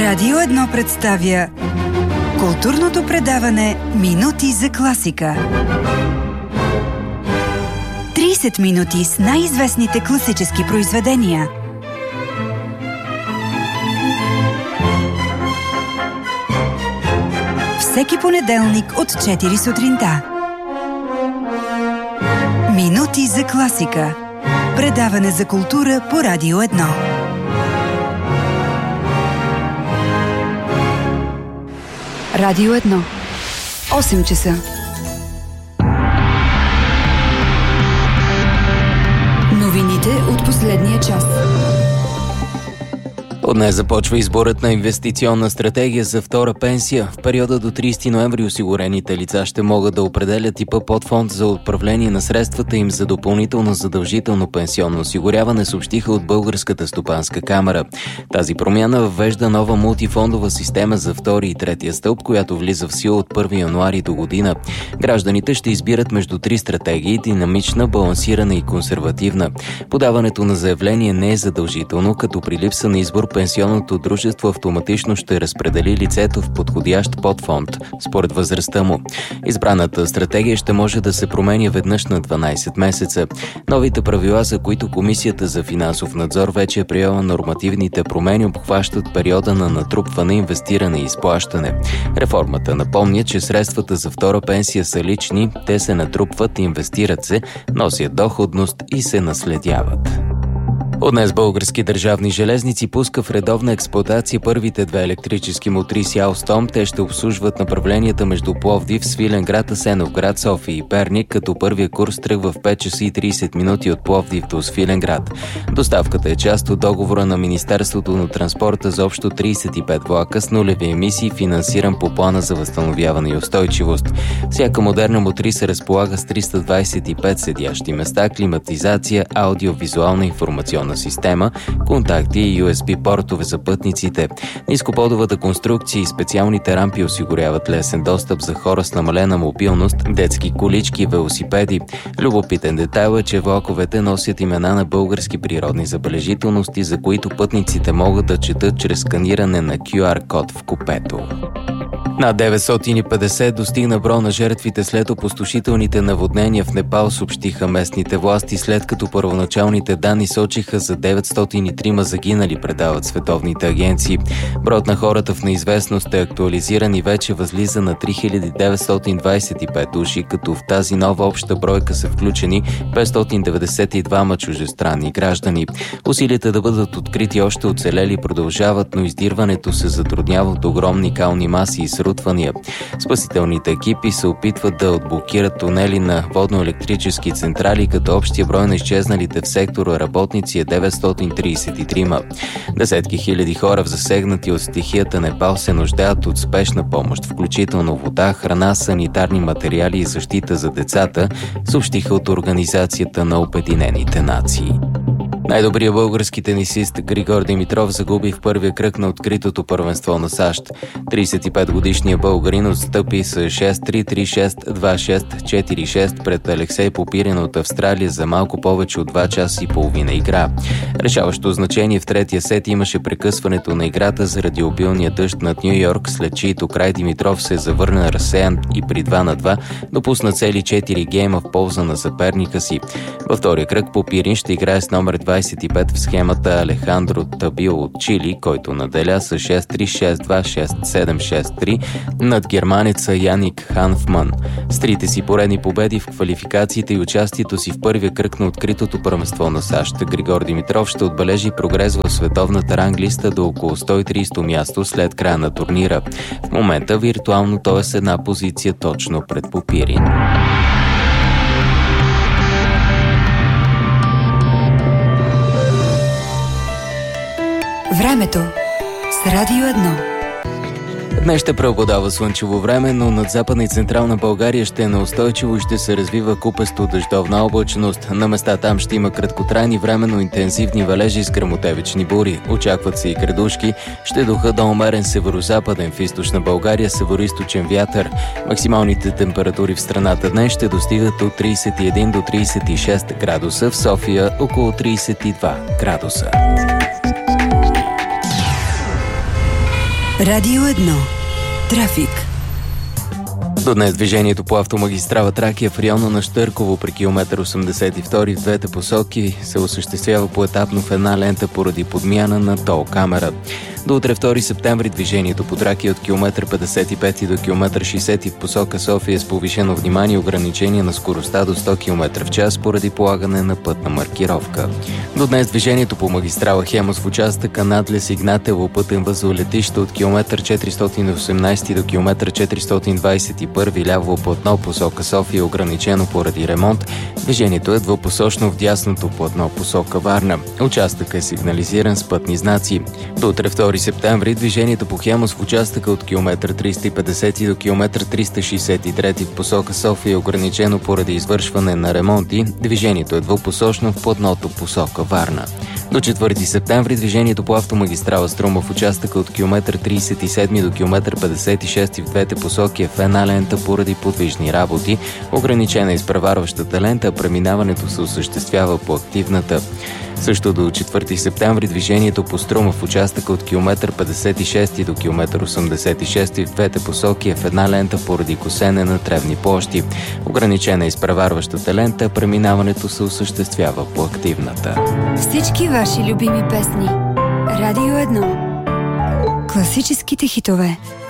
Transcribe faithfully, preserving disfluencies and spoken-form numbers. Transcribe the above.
Радио едно представя културното предаване „Минути за класика“. трийсет минути с най-известните класически произведения. Всеки понеделник от четири сутринта. Минути за класика. Предаване за култура по Радио едно. Радио едно. осем часа. Новините от последния час. От днес започва изборът на инвестиционна стратегия за втора пенсия. В периода до трийсети ноември осигурените лица ще могат да определят типа подфонд за управление на средствата им за допълнително задължително пенсионно осигуряване, съобщиха от Българската стопанска камара. Тази промяна въвежда нова мултифондова система за втори и третия стълб, която влиза в сила от първи януари до година. Гражданите ще избират между три стратегии – динамична, балансирана и консервативна. Подаването на заявление не е задължително, като при липса на избор пенсионното дружество автоматично ще разпредели лицето в подходящ подфонд, според възрастта му. Избраната стратегия ще може да се променя веднъж на дванайсет месеца. Новите правила, за които Комисията за финансов надзор вече е приела нормативните промени, обхващат периода на натрупване, инвестиране и изплащане. Реформата напомня, че средствата за втора пенсия са лични, те се натрупват, инвестират се, носят доходност и се наследяват. От днес Български държавни железници пуска в редовна експлоатация първите две електрически мотриси Алстом. Те ще обслужват направленията между Пловдив, Свиленград, Асеновград, София и Перник, като първия курс тръгва в пет часа и трийсет минути от Пловдив до Свиленград. Доставката е част от договора на Министерството на транспорта за общо трийсет и пет влака с нулеви емисии, финансиран по плана за възстановяване и устойчивост. Всяка модерна мотриса разполага с триста двайсет и пет седящи места, климатизация, аудиовизуална информационна система, контакти и ю ес би портове за пътниците. Нископодовата конструкция и специалните рампи осигуряват лесен достъп за хора с намалена мобилност, детски колички и велосипеди. Любопитен детайл е, че влаковете носят имена на български природни забележителности, за които пътниците могат да четат чрез сканиране на кю ар код в купето. Над деветстотин и петдесет достигна броя на жертвите след опустошителните наводнения в Непал, съобщиха местните власти, след като първоначалните данни сочиха за деветстотин и трима загинали, предават световните агенции. Броят на хората в неизвестност е актуализиран и вече възлиза на три хиляди деветстотин двайсет и пет души, като в тази нова обща бройка са включени петстотин деветдесет и двама чуждестранни граждани. Усилията да бъдат открити още оцелели продължават, но издирването се затруднява от огромни кални маси и срутвания. Спасителните екипи се опитват да отблокират тунели на водно-електрически централи, като общия брой на изчезналите в сектора работници е деветстотин трийсет и три. Десетки хиляди хора в засегнати от стихията Непал се нуждаят от спешна помощ, включително вода, храна, санитарни материали и защита за децата, съобщиха от Организацията на Обединените нации. Най-добрият български тенисист Григор Димитров загуби в първия кръг на откритото първенство на САЩ. трийсет и пет годишният българин отстъпи с шест три, три шест, два шест, четири шест пред Алексей Попирин от Австралия за малко повече от два часа и половина игра. Решаващо значение в третия сет имаше прекъсването на играта заради обилния дъжд над Ню Йорк, след чието край Димитров се завърна разсеян и при два на два допусна цели четири гейма в полза на съперника си. Във втория кръг Попирин ще играе с номер двайсет и пет в схемата Алехандро Табил от Чили, който наделя с шест три, шест два, шест седем, шест три над германеца Яник Ханфман. С трите си поредни победи в квалификациите и участието си в първия кръг на откритото първенство на САЩ, Григор Димитров ще отбележи прогрес в световната ранглиста до около сто и трийсето място след края на турнира. В момента виртуално той е с една позиция точно пред Попирин. Времето с Радио едно. Днес ще преобладава слънчево време, но над Западна и Централна България ще е неустойчиво и ще се развива купесто дъждовна облачност. На места там ще има краткотрайни временно интензивни валежи с гръмотевични бури. Очакват се и градушки. Ще духа до умерен северозападен, в източна България североизточен вятър. Максималните температури в страната днес ще достигат от трийсет и един до трийсет и шест градуса, в София около трийсет и два градуса. Радио едно. Трафик. До днес движението по автомагистрала Тракия в района на Щърково при километър осемдесет и втори в двете посоки се осъществява поетапно в една лента поради подмяна на тол камера. До утре, втори септември, движението по Тракия от километър петдесет и пети до километър шейсети в посока София с повишено внимание и ограничение на скоростта до сто километра в час поради полагане на пътна маркировка. До днес движението по магистрала Хемус в участъка Надлес Игнатево пътен възел летище от километър четиристотин и осемнадесети до километър четиристотин двадесет и първи ляво платно посока София е ограничено поради ремонт. Движението е двупосочно в дясното платно посока Варна. Участъкът е сигнализиран с пътни знаци. До утре, втори септември, движението по Хемус в участъка от километър триста и петдесети до километър триста шейсет и трети в посока София е ограничено поради извършване на ремонти. Движението е двупосочно в платното посока Варна. До четвърти септември движението по автомагистрала Струма в участъка от километър тридесет и седми до километър петдесет и шести в двете посоки е в една лента поради подвижни работи. Ограничена е изпреварващата лента, а преминаването се осъществява по активната. Също до четвърти септември движението по Струма в участъка от километър петдесет и шести до километър осемдесет и шести в двете посоки е в една лента поради косене на тревни площи. Ограничена е изпреварващата лента, а преминаването се осъществява по активната. Всички ваши любими песни. Радио едно. Класическите хитове.